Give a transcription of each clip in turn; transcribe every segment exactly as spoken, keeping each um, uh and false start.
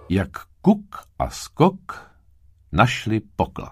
Jak Kuk a Skok našli poklad.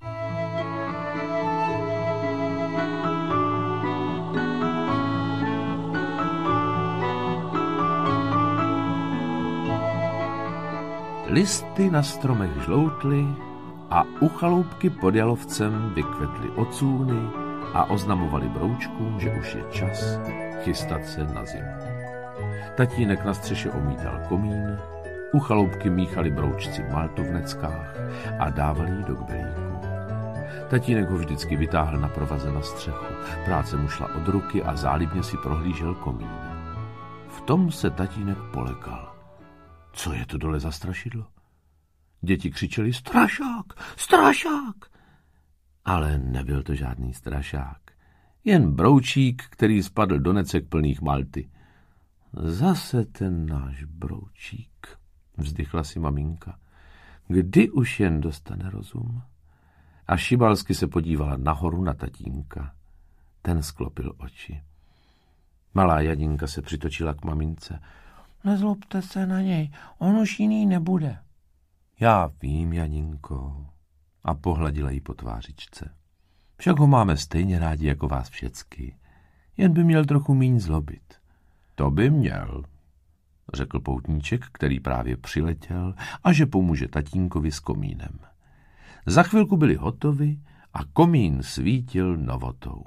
Listy na stromech žloutly a u chaloupky pod jalovcem vykvetly ocůny a oznamovali broučkům, že už je čas chystat se na zimu. Tatínek na střeše omítal komín, u chaloupky míchali broučci maltu v neckách a dávali jí do kbelíku. Tatínek ho vždycky vytáhl na provaze na střechu, práce mu šla od ruky a zálibně si prohlížel komín. V tom se tatínek polekal. Co je to dole za strašidlo? Děti křičeli strašák, strašák! Ale nebyl to žádný strašák, jen broučík, který spadl do necek plných malty. Zase ten náš broučík, vzdychla si maminka. Kdy už jen dostane rozum? A šibalsky se podívala nahoru na tatínka. Ten sklopil oči. Malá Jadinka se přitočila k mamince. Nezlobte se na něj, on už jiný nebude. Já vím, Janinko. A pohladila jí po tvářičce. Však ho máme stejně rádi jako vás všecky. Jen by měl trochu míň zlobit. To by měl, řekl poutníček, který právě přiletěl a že pomůže tatínkovi s komínem. Za chvilku byli hotovi a komín svítil novotou.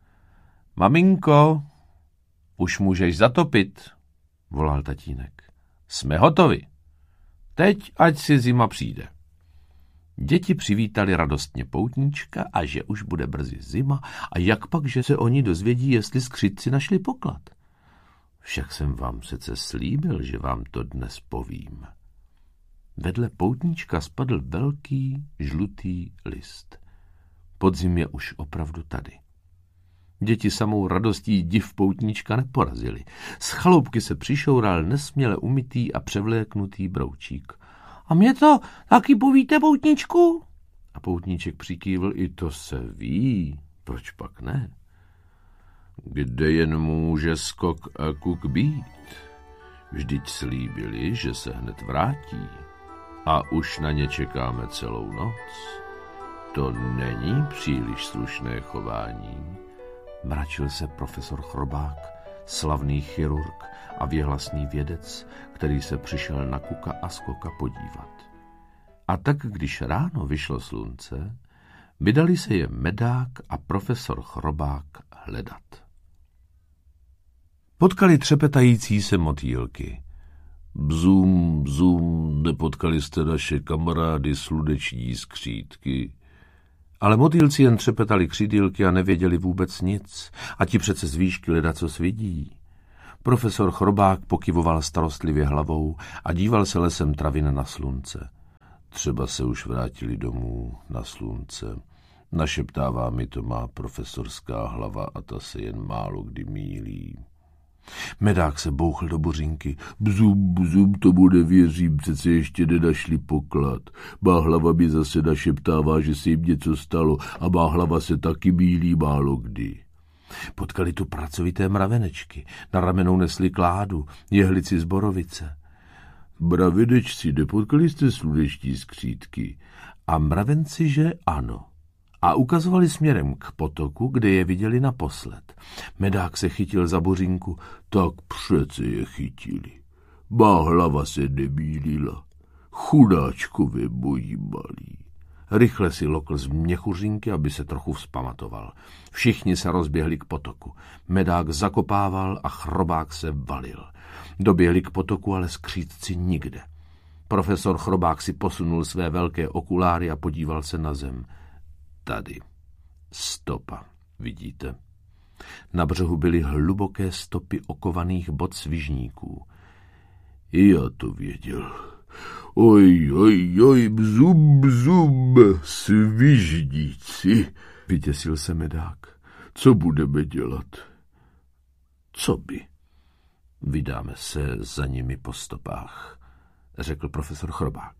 Maminko, už můžeš zatopit, volal tatínek. Jsme hotovi. Teď, ať si zima přijde. Děti přivítali radostně poutníčka a že už bude brzy zima a jak pak, že se oni dozvědí, jestli skřitci našli poklad. Však jsem vám přece slíbil, že vám to dnes povím. Vedle poutníčka spadl velký žlutý list. Podzim je už opravdu tady. Děti samou radostí div poutníčka neporazili. Z chaloupky se přišoural nesměle umytý a převléknutý broučík. A mě to taky povíte, poutníčku? A poutníček přikývl, i to se ví, proč pak ne? Kde jen může Skok a Kuk být? Vždyť slíbili, že se hned vrátí. A už na ně čekáme celou noc. To není příliš slušné chování. Mračil se profesor Chrobák, slavný chirurg a věhlasný vědec, který se přišel na Kuka a Skoka podívat. A tak, když ráno vyšlo slunce, vydali se je Medák a profesor Chrobák hledat. Potkali třepetající se motýlky. Bzum, bzum, nepotkali jste naše kamarády sluneční skřítky. Ale motýlci jen třepetali křidýlky a nevěděli vůbec nic. A ti přece z výšky ledacos vidí. Profesor Chrobák pokyvoval starostlivě hlavou a díval se lesem travin na slunce. Třeba se už vrátili domů na slunce. Našeptává mi to má profesorská hlava a ta se jen málo kdy mýlí. Medák se bouchl do buřinky. Bzum, bzum, tomu nevěřím, přece ještě nenašli poklad. Má hlava mi zase našeptává, že se jim něco stalo a má hlava se taky mýlí málo kdy. Potkali tu pracovité mravenečky. Na ramenou nesli kládu, jehlici z borovice. Mravenečci, nepotkali jste sluneční skřítky? A mravenci, že ano. A ukazovali směrem k potoku, kde je viděli naposled. Medák se chytil za buřinku. Tak přece je chytili. Má hlava se nemýlila. Chudáčkové moji malí. Rychle si lokl z měchuřinky, aby se trochu vzpamatoval. Všichni se rozběhli k potoku. Medák zakopával a Chrobák se valil. Doběhli k potoku, ale skřítci nikde. Profesor Chrobák si posunul své velké okuláry a podíval se na zem. Tady. Stopa. Vidíte? Na břehu byly hluboké stopy okovaných bot svižníků. I já to věděl. Oj, oj, oj, bzum, bzum, svižníci, vyděsil se Medák. Co budeme dělat? Co by? Vydáme se za nimi po stopách, řekl profesor Chrobák.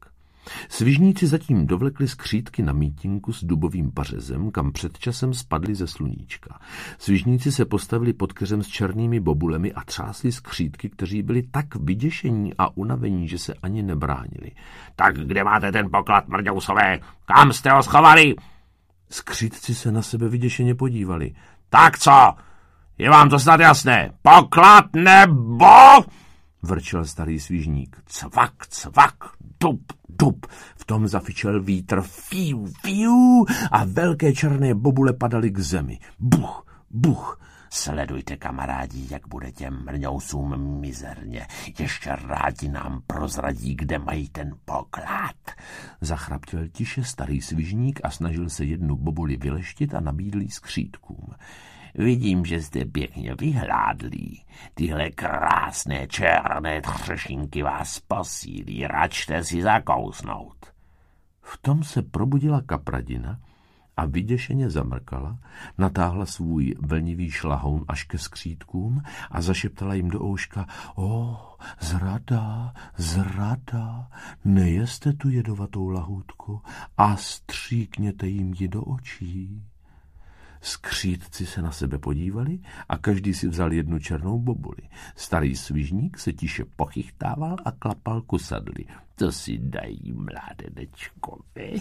Svižníci zatím dovlekli skřítky na mítinku s dubovým pařezem, kam před časem spadli ze sluníčka. Svižníci se postavili pod keřem s černými bobulemi a třásli skřítky, kteří byli tak vyděšení a unavení, že se ani nebránili. Tak kde máte ten poklad, mrďousové? Kam jste ho schovali? Skřítci se na sebe vyděšeně podívali. Tak co? Je vám to snad jasné? Poklad nebo... vrčel starý svižník. Cvak, cvak, dup, dup. V tom zafičel vítr. Fiu, fiu. A velké černé bobule padaly k zemi. Buch, buch. Sledujte, kamarádi, jak bude těm mrňousům mizerně. Ještě rádi nám prozradí, kde mají ten poklad. Zachraptěl tiše starý svižník a snažil se jednu bobuli vyleštit a nabídl jí skřítkům. Vidím, že jste pěkně vyhládlí. Tyhle krásné černé třešinky vás posílí. Račte si zakousnout. V tom se probudila kapradina a vyděšeně zamrkala, natáhla svůj vlnivý šlahoun až ke skřítkům a zašeptala jim do ouška: O, zrada, zrada, nejeste tu jedovatou lahůdku a stříkněte jim ji do očí. Skřítci se na sebe podívali a každý si vzal jednu černou bobuli. Starý svižník se tiše pochychtával a klapal kusadly. To si dají, mládenečkovi.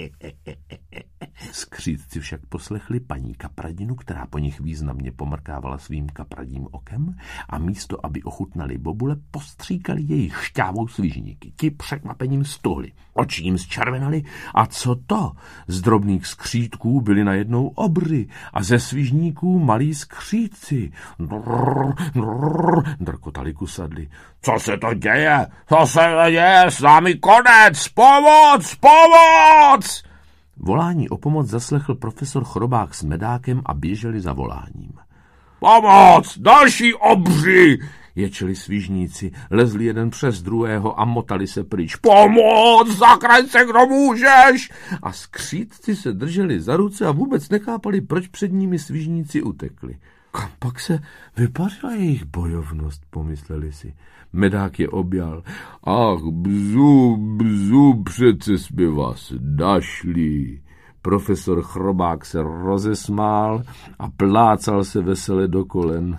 Skřítci však poslechli paní kapradinu, která po nich významně pomrkávala svým kapradím okem a místo, aby ochutnali bobule, postříkali jejich šťávou svižníky. Ti překvapením stuhli, oči jim zčervenali a co to? Z drobných skřítků byli najednou obry a ze svižníků malí skřítci. Drrr, drrr, drkotali kusadly. Co se to děje? Co se to děje? S námi konec! Pomoc! Pomoc! Volání o pomoc zaslechl profesor Chrobák s Medákem a běželi za voláním. Pomoc! Další obři! Ječeli svižníci, lezli jeden přes druhého a motali se pryč. Pomoc! Zachraň se, kdo můžeš! A skřítci se drželi za ruce a vůbec nechápali, proč před nimi svižníci utekli. Kam pak se vypařila jejich bojovnost, pomysleli si. Medák je objal. Ach, bzu, bzu, přece jsme vás našli. Profesor Chrobák se rozesmál a plácal se vesele do kolen.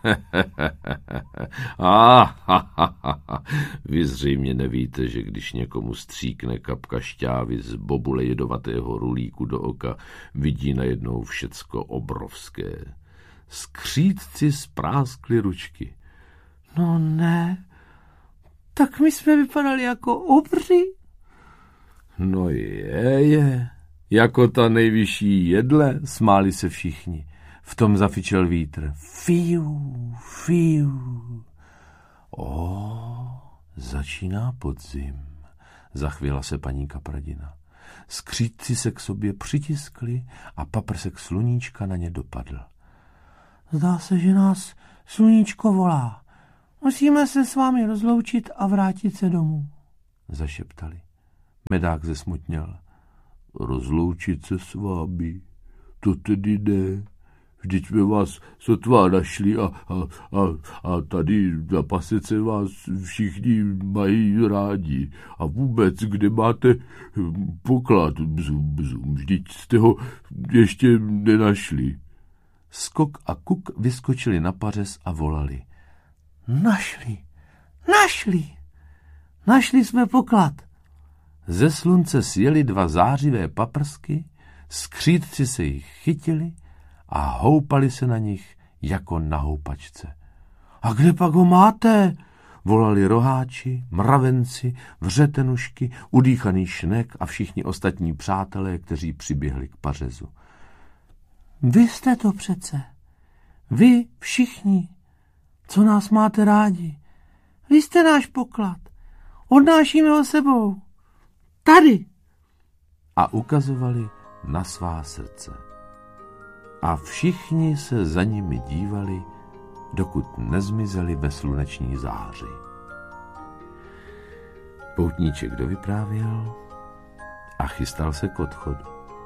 Vy zřejmě nevíte, že když někomu stříkne kapka šťávy z bobule jedovatého rulíku do oka, vidí najednou všecko obrovské. Skřítci spráskli ručky. No ne, tak my jsme vypadali jako obři. No je, je, jako ta nejvyšší jedle, smáli se všichni. V tom zafičel vítr. Fiu, fiu. O, začíná podzim, zachvěla se paní kapradina. Skřítci se k sobě přitiskli a paprsek sluníčka na ně dopadl. Zdá se, že nás sluníčko volá. Musíme se s vámi rozloučit a vrátit se domů, zašeptali. Medák zesmutněl. Rozloučit se s vámi, to tedy ne. Vždyť jsme vás sotva našli a, a, a, a tady na pasece vás všichni mají rádi. A vůbec, kde máte poklad, bzum, bzum, vždyť jste ho ještě nenašli. Skok a Kuk vyskočili na pařez a volali. Našli, našli, našli jsme poklad. Ze slunce sjeli dva zářivé paprsky, skřítci se jich chytili a houpali se na nich jako na houpačce. A kde pak ho máte? Volali roháči, mravenci, vřetenušky, udýchaný šnek a všichni ostatní přátelé, kteří přiběhli k pařezu. Vy jste to přece. Vy všichni, co nás máte rádi. Vy jste náš poklad. Odnášíme ho sebou. Tady. A ukazovali na svá srdce. A všichni se za nimi dívali, dokud nezmizeli ve sluneční záři. Poutníček dovyprávěl a chystal se k odchodu.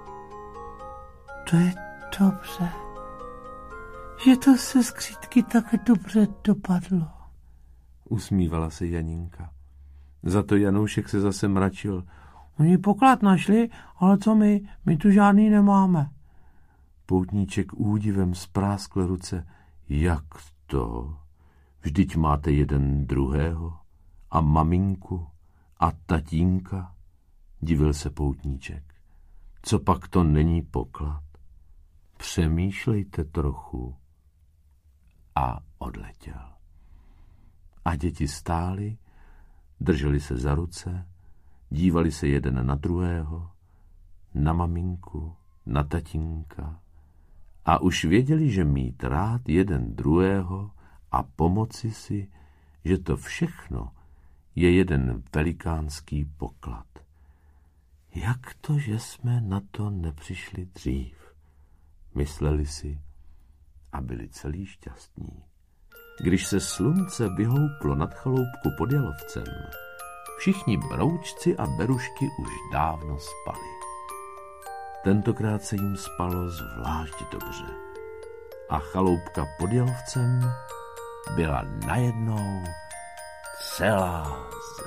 To je dobře, že to se skřítky tak dobře dopadlo, usmívala se Janinka. Za to Janoušek se zase mračil. Oni poklad našli, ale co my? My tu žádný nemáme. Poutníček údivem spráskl ruce. Jak to? Vždyť máte jeden druhého a maminku a tatínka, divil se poutníček. Co pak to není poklad? Přemýšlejte trochu. A odletěl. A děti stály, drželi se za ruce, dívali se jeden na druhého, na maminku, na tatínka a už věděli, že mít rád jeden druhého a pomoci si, že to všechno je jeden velikánský poklad. Jak to, že jsme na to nepřišli dřív? Mysleli si a byli celý šťastní. Když se slunce vyhouplo nad chaloupku pod Jalovcem, všichni broučci a berušky už dávno spali. Tentokrát se jim spalo zvlášť dobře a chaloupka pod Jalovcem byla najednou celá